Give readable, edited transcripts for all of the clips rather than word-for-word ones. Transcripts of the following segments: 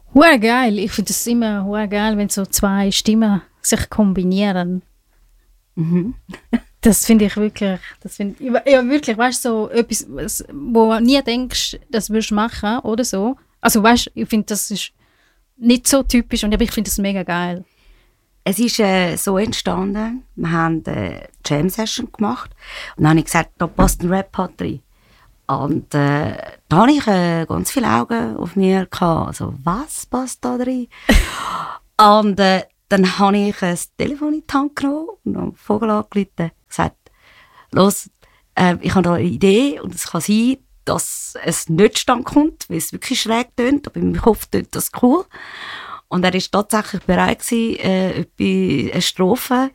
Hure geil. Ich finde es immer hure geil, wenn so zwei Stimmen sich kombinieren. Mhm. Das finde ich wirklich, ja wirklich, weißt du, so etwas, wo du nie denkst, das würdest du machen oder so. Also weißt du, ich finde, das ist nicht so typisch, aber ich finde das mega geil. Es ist so entstanden, wir haben eine Jam-Session gemacht und dann habe ich gesagt, da passt ein Rap-Part rein. Und da hatte ich ganz viele Augen auf mir gehabt. Also, was passt da rein? Und dann habe ich das Telefon in die Hand genommen und am Vogel angerufen und gesagt, los, ich habe da eine Idee und es kann sein, dass es nicht zustande kommt, weil es wirklich schräg tönt, aber ich hoffe, tönt das cool. Und er war tatsächlich bereit gewesen, eine Strophe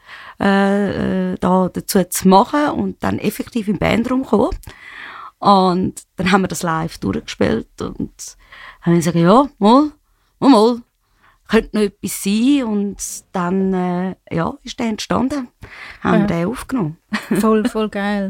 da dazu zu machen und dann effektiv im Bandraum gekommen. Und dann haben wir das live durchgespielt und haben gesagt, ja, mal, könnte noch etwas sein. Und dann, ist der entstanden. Haben wir den aufgenommen. Voll geil.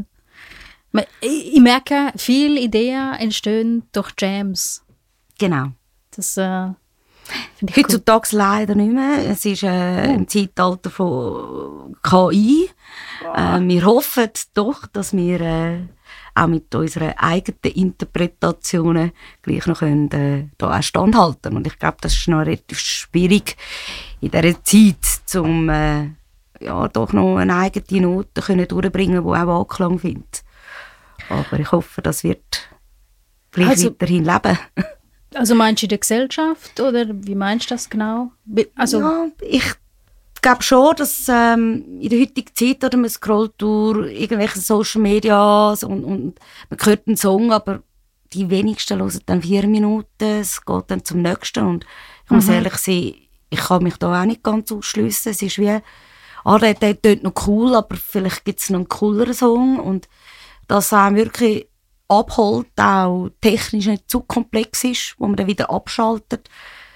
Ich merke, viele Ideen entstehen durch Jams. Genau. Das finde ich heutzutage cool. Leider nicht mehr. Es ist im Zeitalter von KI. Wir hoffen doch, dass wir auch mit unseren eigenen Interpretationen gleich noch können, da auch standhalten. Und ich glaube, das ist noch relativ schwierig in dieser Zeit, um doch noch eine eigene Note durchbringen, die auch Anklang findet. Aber ich hoffe, das wird gleich weiterhin leben. Also meinst du in der Gesellschaft oder wie meinst du das genau? Also ja, ich glaube schon, dass in der heutigen Zeit oder man scrollt durch irgendwelche Social Medias und man hört einen Song, aber die wenigsten hören dann 4 Minuten, es geht dann zum nächsten und ich muss ehrlich sein, ich kann mich da auch nicht ganz ausschliessen. Es ist wie, der tönt noch cool, aber vielleicht gibt es noch einen cooleren Song und dass auch wirklich abholt, auch technisch nicht zu komplex ist, wo man dann wieder abschaltet,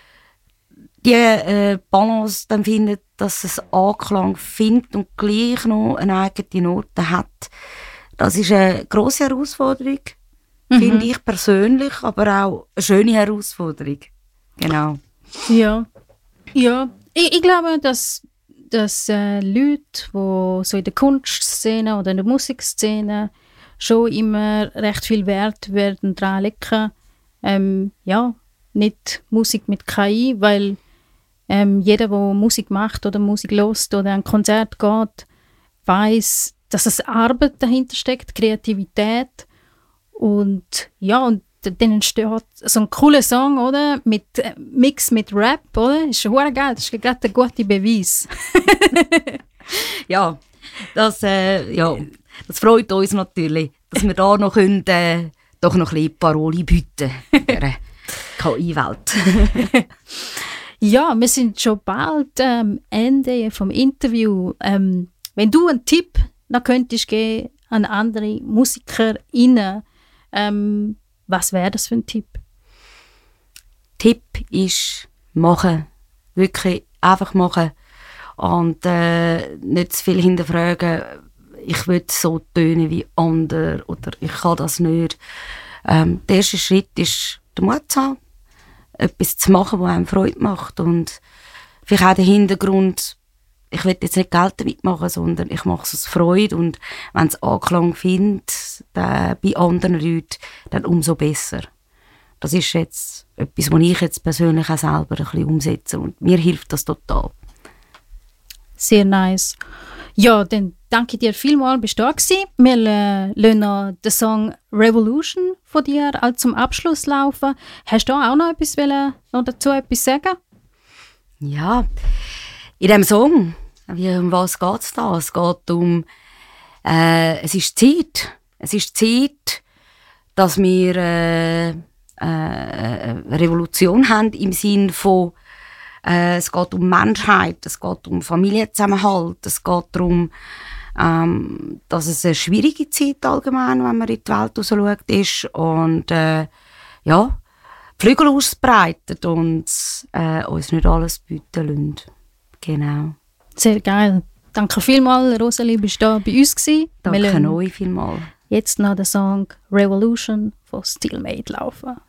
die Balance dann findet, dass es Anklang findet und gleich noch eine eigene Note hat. Das ist eine grosse Herausforderung, finde ich persönlich, aber auch eine schöne Herausforderung. Genau. Ja. Ich glaube, dass Leute, die so in der Kunstszene oder in der Musikszene schon immer recht viel Wert werden daran legen, nicht Musik mit KI, weil jeder, der Musik macht oder Musik hört oder an ein Konzert geht, weiß, dass es Arbeit dahinter steckt, Kreativität und dann entsteht so ein cooler Song, oder? Mit Mix mit Rap, oder? Ist schon geil, das ist gerade ein guter Beweis. Ja, das freut uns natürlich, dass wir da noch können, doch noch ein bisschen Paroli bieten in dieser KI-Welt. Ja, wir sind schon bald am Ende vom Interview. Wenn du einen Tipp noch könntest geben an andere MusikerInnen, was wäre das für ein Tipp? Tipp ist machen. Wirklich einfach machen. Und nicht zu viel hinterfragen, ich will so tönen wie andere oder ich kann das nicht. Der erste Schritt ist, den Mut zu haben, etwas zu machen, was einem Freude macht. Und vielleicht auch der Hintergrund, ich will jetzt nicht Geld damit machen, sondern ich mache es aus Freude. Und wenn es Anklang findet bei anderen Leuten, dann umso besser. Das ist jetzt etwas, was ich jetzt persönlich auch selber ein bisschen umsetze. Und mir hilft das total. Sehr nice. Ja, dann danke dir vielmals, bist du da gewesen. Wir lassen noch den Song «Revolution» von dir zum Abschluss laufen. Hast du auch noch dazu etwas sagen? Ja, in diesem Song, um was geht es da? Es geht um, es ist Zeit. Es ist Zeit, dass wir eine Revolution haben im Sinne von, es geht um Menschheit, es geht um Familienzusammenhalt, es geht darum, dass es eine schwierige Zeit allgemein, wenn man in die Welt rausschaut, ist und Flügel ausbreitet und uns nicht alles bieten lassen. Genau. Sehr geil. Danke vielmals, Rosalie, bist du da bei uns gewesen. Danke euch vielmals. Jetzt noch der Song «Revolution» von Stillmade laufen.